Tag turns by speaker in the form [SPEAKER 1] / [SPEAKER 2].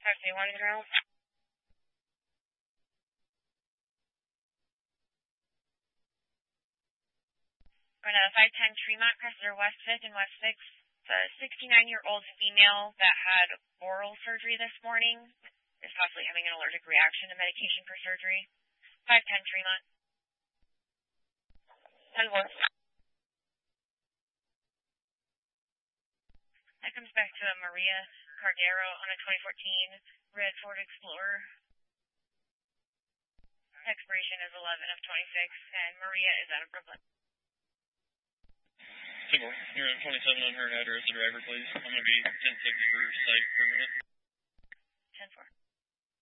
[SPEAKER 1] 531 Monroe. Going to 510 Tremont, Cressler West 5th and West 6th. It's a 69-year-old female that had oral surgery this morning. Is possibly having an allergic reaction to medication for surgery. 510 Tremont. 10-4. That comes back to a Maria Cardero on a 2014 red Ford Explorer. Expiration is 11 of 26, and Maria is out of Brooklyn.
[SPEAKER 2] 10-4. You're at 27 on her address, the driver, please. I'm going to be 10-6 for site for a minute.
[SPEAKER 1] 10-4.